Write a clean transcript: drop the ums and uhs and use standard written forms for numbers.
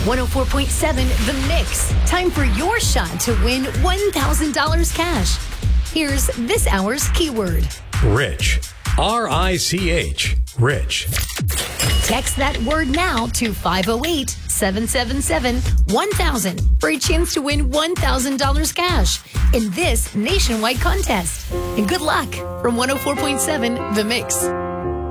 104.7 The Mix. Time for your shot to win $1,000 cash. Here's this hour's keyword. Rich. R-I-C-H. Rich. Text that word now to 508-777-1000 for a chance to win $1,000 cash in this nationwide contest. And good luck from 104.7 The Mix.